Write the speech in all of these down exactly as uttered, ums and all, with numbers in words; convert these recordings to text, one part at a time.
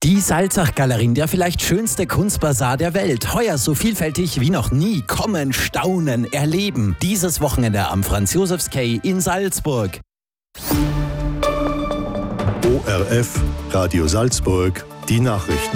Die Salzach-Galerie, der vielleicht schönste Kunstbasar der Welt. Heuer so vielfältig wie noch nie. Kommen, staunen, erleben. Dieses Wochenende am Franz-Josefs-Quai in Salzburg. O R F, Radio Salzburg, die Nachrichten.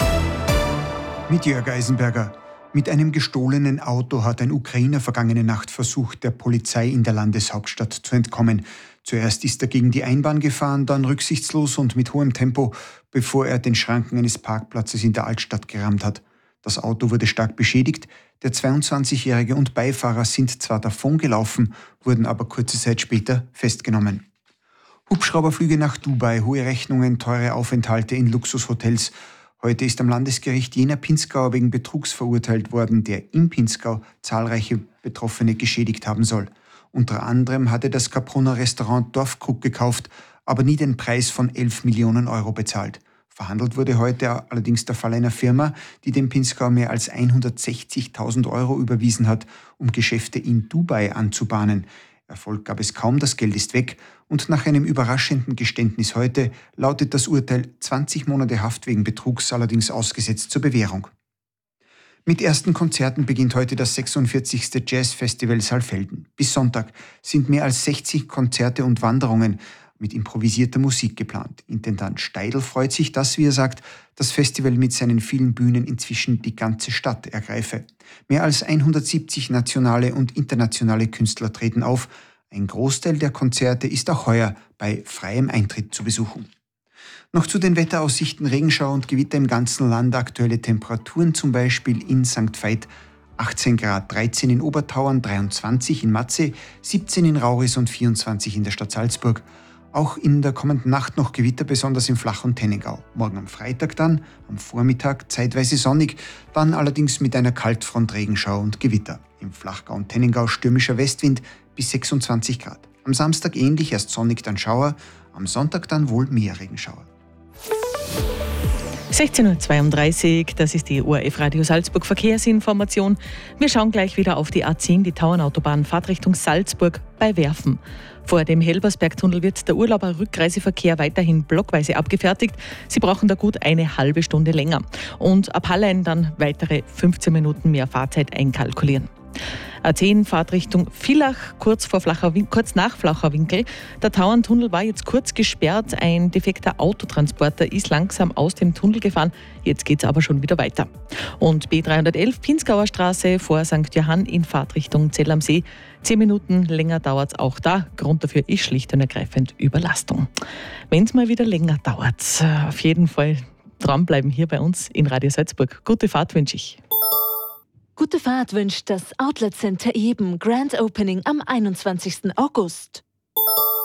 Mit Jörg Eisenberger. Mit einem gestohlenen Auto hat ein Ukrainer vergangene Nacht versucht, der Polizei in der Landeshauptstadt zu entkommen. Zuerst ist er gegen die Einbahn gefahren, dann rücksichtslos und mit hohem Tempo, bevor er den Schranken eines Parkplatzes in der Altstadt gerammt hat. Das Auto wurde stark beschädigt. Der zweiundzwanzigjährige und Beifahrer sind zwar davongelaufen, wurden aber kurze Zeit später festgenommen. Hubschrauberflüge nach Dubai, hohe Rechnungen, teure Aufenthalte in Luxushotels. Heute ist am Landesgericht jener Pinzgauer wegen Betrugs verurteilt worden, der im Pinzgau zahlreiche Betroffene geschädigt haben soll. Unter anderem hatte das Kaprunner Restaurant Dorfkrug gekauft, aber nie den Preis von elf Millionen Euro bezahlt. Verhandelt wurde heute allerdings der Fall einer Firma, die dem Pinzgau mehr als hundertsechzigtausend Euro überwiesen hat, um Geschäfte in Dubai anzubahnen. Erfolg gab es kaum, das Geld ist weg und nach einem überraschenden Geständnis heute lautet das Urteil zwanzig Monate Haft wegen Betrugs, allerdings ausgesetzt zur Bewährung. Mit ersten Konzerten beginnt heute das sechsundvierzigste Jazzfestival Saalfelden. Bis Sonntag sind mehr als sechzig Konzerte und Wanderungen mit improvisierter Musik geplant. Intendant Steidl freut sich, dass, wie er sagt, das Festival mit seinen vielen Bühnen inzwischen die ganze Stadt ergreife. Mehr als hundertsiebzig nationale und internationale Künstler treten auf. Ein Großteil der Konzerte ist auch heuer bei freiem Eintritt zu besuchen. Noch zu den Wetteraussichten: Regenschauer und Gewitter im ganzen Land. Aktuelle Temperaturen zum Beispiel in Sankt Veit achtzehn Grad, dreizehn in Obertauern, dreiundzwanzig in Matzeh, siebzehn in Rauris und vierundzwanzig in der Stadt Salzburg. Auch in der kommenden Nacht noch Gewitter, besonders im Flach- und Tennengau. Morgen am Freitag dann, am Vormittag zeitweise sonnig, dann allerdings mit einer Kaltfront Regenschauer und Gewitter. Im Flachgau und Tennengau stürmischer Westwind bis sechsundzwanzig Grad. Am Samstag ähnlich, erst sonnig, dann Schauer. Am Sonntag dann wohl mehr Regenschauer. sechzehn Uhr zweiunddreißig, das ist die O R F Radio Salzburg Verkehrsinformation. Wir schauen gleich wieder auf die A zehn, die Tauernautobahn, Fahrtrichtung Salzburg bei Werfen. Vor dem Helbersbergtunnel wird der Urlauber-Rückreiseverkehr weiterhin blockweise abgefertigt. Sie brauchen da gut eine halbe Stunde länger. Und ab Hallein dann weitere fünfzehn Minuten mehr Fahrzeit einkalkulieren. A zehn Fahrtrichtung Villach, kurz, vor Flacher, kurz nach Flacherwinkel. Der Tauerntunnel war jetzt kurz gesperrt. Ein defekter Autotransporter ist langsam aus dem Tunnel gefahren. Jetzt geht es aber schon wieder weiter. Und B dreihundertelf Pinzgauer Straße vor Sankt Johann in Fahrtrichtung Zell am See. Zehn Minuten länger dauert es auch da. Grund dafür ist schlicht und ergreifend Überlastung. Wenn es mal wieder länger dauert, auf jeden Fall dranbleiben hier bei uns in Radio Salzburg. Gute Fahrt wünsche ich. Gute Fahrt wünscht das Outlet Center Eben. Grand Opening am einundzwanzigsten August.